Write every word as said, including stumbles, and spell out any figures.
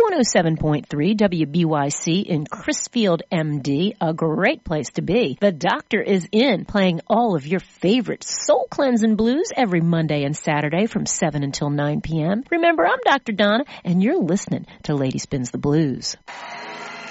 one oh seven point three W B Y C in Crisfield, M D, a great place to be. The Doctor is in, playing all of your favorite soul-cleansing blues every Monday and Saturday from seven until nine p.m. Remember, I'm Doctor Donna, and you're listening to Lady Spins the Blues.